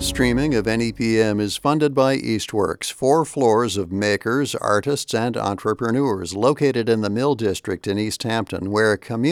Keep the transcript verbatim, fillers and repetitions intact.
Streaming of N E P M is funded by Eastworks, four floors of makers, artists, and entrepreneurs located in the Mill District in East Hampton, where community